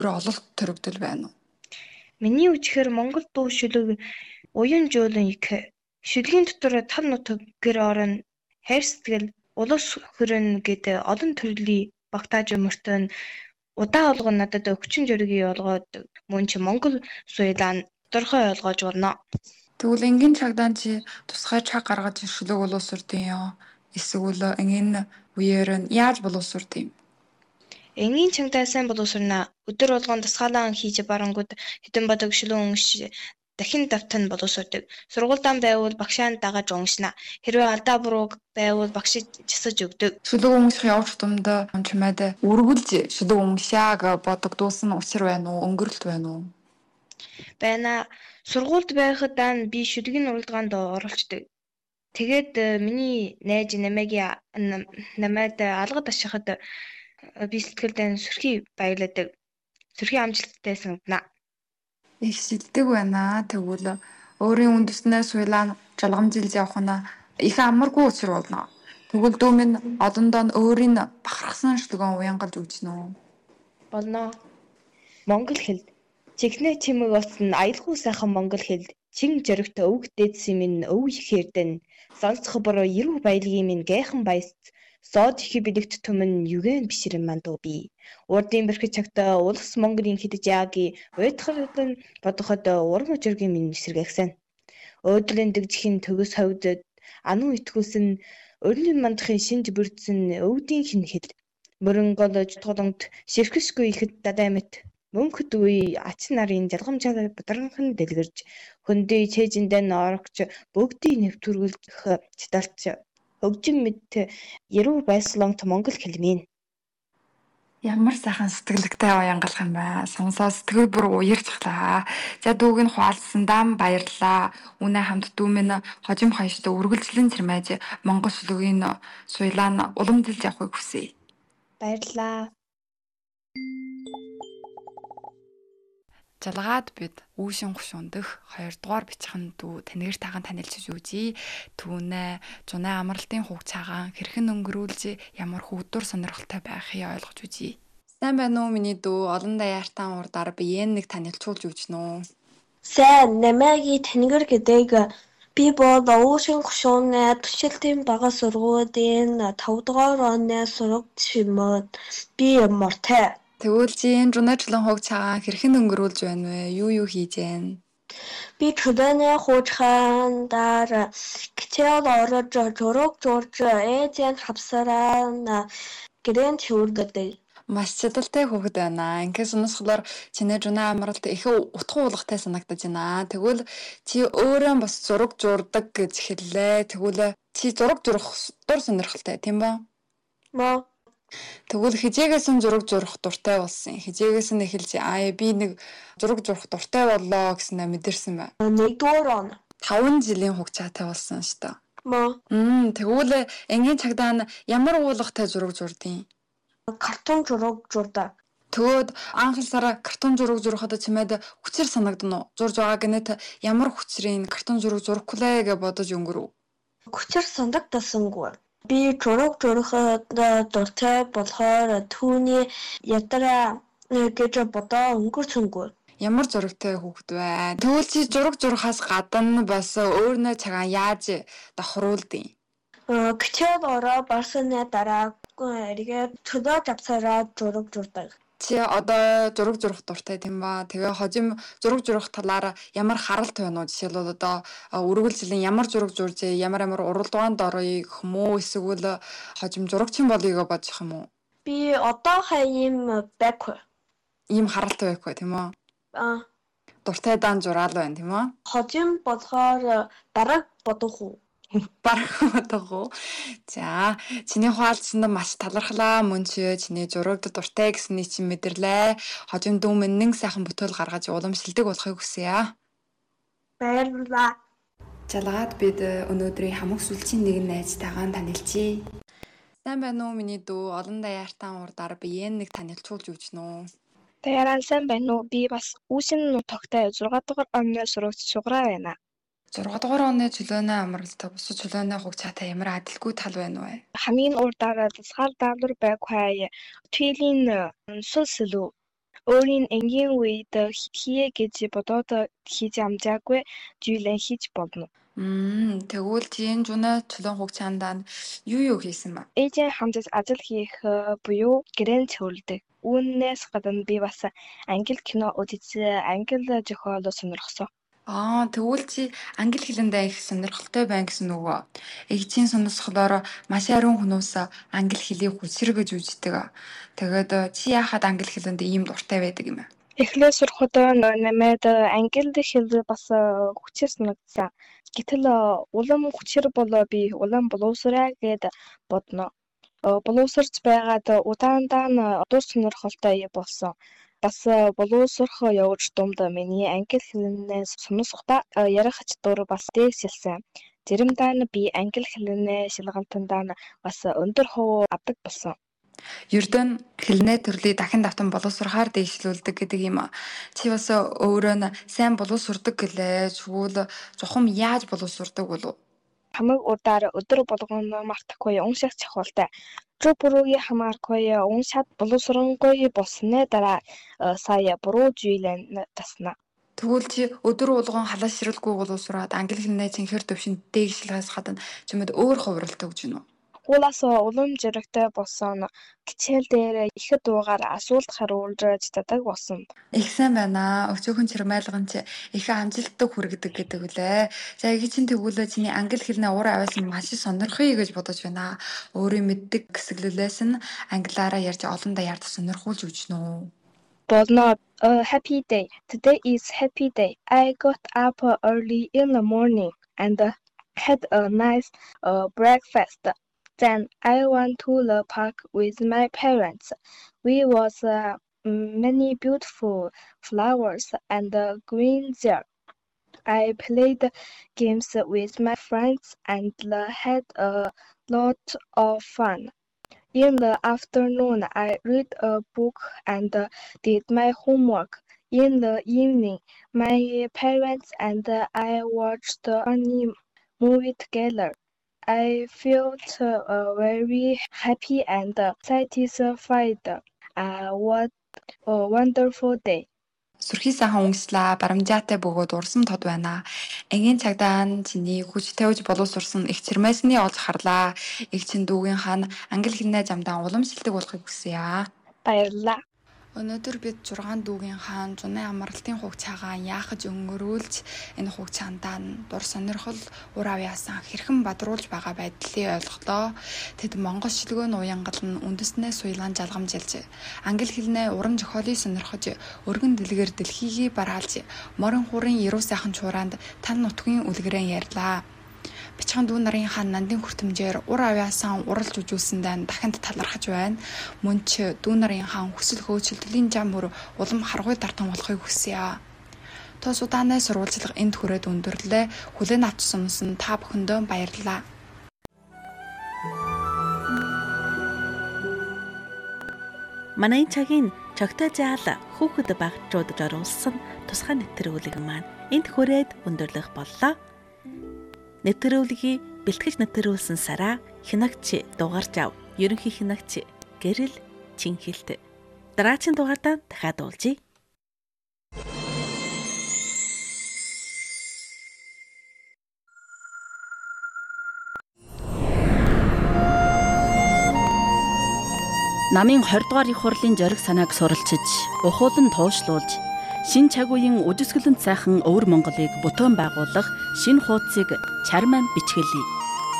ололт төрөгдөл байна уу? Миний үжихээр Монгол дуу шүлэг уян жуулан их шүлгийн дотор тал нутаг гэр орон хайр сэтгэл улус хөрөн гэд олон төрлийн багтааж өмөртөө удаа олгон надад өвчин жургийг олгоод мөн чи Монгол суйлаа нь тодорхой ойлгож болно. Тэгвэл энгийн цагдаа чи тусгай чаг гаргаж шүлэг боловсрдیں۔ Эсвэл энгийн үеэр нь яаж боловсрдیں۔ Энгийн чамтай сайн боловсрнаа. Өдөр болгон дасгаалаа хийж барангууд хэдэн бодог шүлэн унш дахин давтан боловсрдог. Сургуультай байвал багшаанд дагаж уншина. Хэрвээ алдаа буруу байвал багшид засаж өгдөг. Шүлэг өмсөх явж тумд чамайд үргэлж шүлэг өмшааг бодогдуулсан учир байна уу? Өнгөрлөлт байна уу? Байна. Сургуульд байхад би шүлгийн уралдаанд оролцдог. Тэгээд миний найз намайд алгад ашихад би сэтгэлдээ сүрхий баялагдаг. Сүрхий амжилттай санагдана. Их шилдэг байна. Тэгвэл өөрийн үндэснээ суйлаа жалгамжилж явах нь их амаргүй учир болно. Тэгвэл дүү минь одондоо өөрийн бахархсан шүлгэн уянгалж өгч нөө. Болно. Монгол хэл. Чихнээ чимэг оцсон аялгүй сайхан монгол хэл. Чин жоригт өвг дээдсэн минь өв их эрдэн. Сонцох бороо эрүү баялагын минь гайхан баяс. Сод их бэлэгт түмэн югэн бишрэн мандуу би. Урдын бэрхэж цагта улс Монголын хидэж яаги уйтхардан бодоход урам жургийн минь эсэргэгсэн. Өөдрийн дэгжихийн төгс ховдод ануу итгүүлсэн өрнийн мандахын шинж бүрдсэн өвдийн хин хэл. Мөрөнгөлж тулангт ширхэшгүй ихэд дадаймат мөнхөд үе ач нарын жалгамжаа бадранхан дэлгэрж хөндөй чэжиндээ орогч бүгдийг нэвтүргүүлэх читалч хөгжин мэд яруу байслонт монгол хэлмийн. Ямар сайхан сэтгэлэгтэй уянгалах юм бэ? Сонсоод сэтгэл бүр уярчглаа. За дүүг нь хуалцсандаа баярлалаа. Үнэ хамт дүү минь хожим хаяштай үргэлжлэн чирмээж Монгол шүлгийн суйлаа нь уламжилж явахыг хүсье. Баярлалаа. Жалгаад бид үүшин гушуун дэх 2 дугаар бичгийн дүү танигэр тагаан танилцж үзье. Түүнээ зунай амралтын хуг цагаан хэрхэн өнгөрүүлж ямар хөвдөр сонирхолтой байхыг ойлгож үзье. Сайн байна уу миний дүү? Олон даяартаа урдаар биеэн нэг танилцуулж өгч нөө. Сайн намайг танигэр гэдэг би бол Уушин гушууны туршилтын бага сургуулийн 5 дугаар оны сурагч мод би мортай. Тэгвэл чи энэ жунаачлан хуг цагаан хэрхэн өнгөрүүлж байна вэ? Юу хийж байна? Би чулууны хуучхаандаар кичээл орож жураг журж ээжийн хавсараа гэрэн төвөрдөг. Маш чадaltaй хүүхэд байна. Ингээд сонсохлоор чиний жунаа амралт их утга уулгатай санагдаж байна. Тэгвэл чи өөрөө бас зураг журдаг гэж хэллээ. Тэгвэл чи зураг журах дур сонирхолтой тийм ба? Мо Тэгвэл хизээгээс нь зураг зурах дуртай болсон. Хизээгээс нь эхэлж би нэг зураг зурах дуртай боллоо гэснээр мэдэрсэн байна. 1-р он. 5 жилийн хугацаатай болсон шүү дээ. Мо Тэгвэл энгийн цагдаа нь ямар уулгатай зураг зурдیں۔ картон зураг зурдаг. Тэгвэл анхласараа картон зураг зурхад чимээд хүчээр санагдана уу? Зурж байгаа гэнэт ямар хүчрийн картон зураг зурхлаа гэж бодож өнгөрөв. Хүчээр санагдсангүй. Би зураг зурхад дуртай болохоор түүний ядраа гэж бодоо өнгөрсөнгүй. Ямар зурагтай хүүхэд вэ? Тэгвэл чи зураг зурхаас гадна бас өөрнөө цагаан яаж давхруулдیں۔ Кичээл ороо барсны дараа эргээд төлөө завсараа зураг зурдаг. Чи одоо зураг зурх дуртай тийм ба. Тэгээ хожим зураг зурх талаар ямар харалт байна уу? Жишээлбэл одоо үргэлжлэн ямар зураг зурж, ямар уралдаанд орё гэх юм уу? Эсвэл хожим зурагчин болъё гэж бодчих юм уу? Би одоохоо ийм байхгүй. Ийм харалт байхгүй тийм үү? Дуртай дан зураал байна тийм үү? Хожим болохоор дараг бодох уу? Барах бодох. За, чиний хуалцсанд маш талархлаа. Мөн чи чиний зурагд дуртай гэсний чинь мэдэрлээ. Хожим дүү минь нэг сайхан бүтээл гаргаж уламжлалдаг болохыг хүсье. Баярлалаа. Жалгаад бид өнөөдрийн хамаг сүлжийн нэгэн найзтайгаа танилцъя. Сайн байна уу миний дүү? Олон даяартаа урдаар биеэн нэг танилцуулж өгч нөө. Даяараа сайн байна уу? Би бас Үүшин нутагтай 6 дугаар оны сурагч Шуграа байна. 6 дугаар оны чөлөөний амралт бусад чөлөөний хугацаатай ямар адилгүй тал байна вэ? Хамгийн урдаараа засгаар даалгавар байг хай. Тwiлийн сүлсэлүү Өөрийн энгийн үед хийе гэж бодоод хийж амжаагүй зүйлээ хийж болно. Тэгвэл чи энэ жунаа чулуун хугацаанд юу хийсэн бэ? Ээжээ хамтаж ажил хийх буюу гэрээнд цөөлдөг. Үүнээс гадна би бас англи кино үзэж англи зохиол сонирхсон. Тэгвэл чи англи хэлэндээ их сонирхолтой байна гэсэн үг. Эгчийн сонсголоор маш ариун хүмүүс англи хэлийг хүчрэг гэж үздэг. Тэгээд чи яахад англи хэлэнд ийм дуртай байдаг юм бэ? Эхлээд сурахад намайд англи хэл бас хүчээр санагдсан. Гэтэл улам хүчээр болоо би улам боловсраа гэд бодно. Боловсрч байгаад удаандаа нь одоо сонирхолтой болсон. Бас боловсрох явж думд миний англи хэлнээ сонсохдоо ярих чадвар бас дээшилсэн. Заримдаа нь би англи хэлнээ шалгалтандаа нь бас өндөр хувь авдаг болсон. Ердөө нь хэлнээ төрлийг дахин давтан боловсрохоор дэвшлүүлдэг гэдэг юм. Чи бас өөрөө нь сайн боловсурдаг гэлээ. Тэгвэл зөвхөн яаж боловсурдаг болов? Хамаг удаар өдөр болгоно мартахгүй унших чухалтай. Өдөр бүрүүгийн хамаарахгүй уншаад боловсронгуй болсны дараа сая буруу зүйлээ таснаа. Тэгвэл чи өдөр болгон халаа ширэлгүй боловсраад англи хэлнээ цэнхэр төвшөнд дэвшлэхээс гадна чимэд өөр хувиралт өгч гинөө. Уулаас улам зэрэгтэй болсон хичээл дээр ихэд дуугаар асуулт хариулж чаддаг болсон. Их сайн байна. Өчөөхөн чирмайлган чи их амжилттай хүргэдэг гэдэг үлээ. За яг чинь тэгвэл чиний англи хэлний уур авиас нь маш сонирхъя гэж бодож байна. Өөрийн мэддэг хэсэглэлээс нь англиараа ярьж олон даяарт сонирхуулж өгч нөө. Болно. Happy day. Today is happy day. I got up early in the morning and had a nice breakfast. Then I went to the park with my parents. We was many beautiful flowers and green there. I played games with my friends and had a lot of fun. In the afternoon, I read a book and did my homework. In the evening, my parents and I watched a funny movie together. I felt very happy and satisfied. What a wonderful day. Сүрхий сайхан өнгөслөө барамжаатай бөгөөд урсам тод байна. Энгийн цагдаа нь чиний хүч тавьж боловсурсан их чирмээсний олж харлаа. Их чин дүүгийн хаан англи хэлнээ замдаа уламжлалдаг болохыг хүсье. Баярлалаа. Өнөөдөр бид 6 дүүгийн хаан Зуны амралтын хугацаагаа яахаж өнгөрүүлж энэ хугацаандаа дур сонирхол ур авьяасаа хэрхэн бадруулж байгаа байдлыг ойлголоо. Тэд монгол шилгөөний уянгал нь үндэснээ суйлгаан жалгамжилж, англи хэлнээ уран зохиолыг сонирхож, өргөн дэлгэр дэлхийгээ бараалж, морин хурын эрүү сайхан чураанд тань нутгийн үлгэрэн ярьлаа. Бичгийн дүү нарын хаан нандин хүртэмжээр ур авьяасаа уралж үжүүлсэндээ дахинд талархаж байна. Мөн ч дүү нарын хаан хүсэл хөөцөлтлийн зам мөр улам харгуй дартан болохыг хүсье. Тос удааны сурвалжлага энд хүрээд өндөрлөө. Хүлээн авч сумсан та бүхэндөө баярлалаа. Манай цагийн чогтой заал хүүхэд багчуудад оруулсан тусгай нэвтрүүлэг маань энд хүрээд өндөрлөх боллоо. Нэвтрүүлгийг бэлтгэж нэвтрүүлсэн Сара, хянагч дугаарч ав. Ерөнхий хянагч Гэрэл Чинхэлт. Дараагийн дугаартаа дахиад уулзъя. Намын 20 дугаар их хурлын зориг санааг суралцж, ухуулан туушлуулж, шин цаг үеийн үжисгэлэнт сайхан өвөр Монголыг бүтээн байгуулах шинэ хуудсыг чармаан бичгэлье.